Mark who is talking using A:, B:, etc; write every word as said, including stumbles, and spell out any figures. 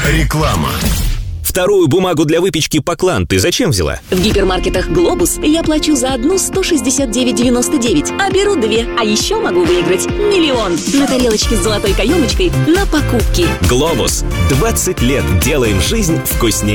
A: Реклама.
B: Вторую бумагу для выпечки Поклан ты зачем взяла?
C: В гипермаркетах «Глобус» я плачу за одну сто шестьдесят девять девяносто девять, а беру две. А еще могу выиграть миллион на тарелочке с золотой каемочкой на покупки.
B: «Глобус». двадцать лет делаем жизнь вкуснее.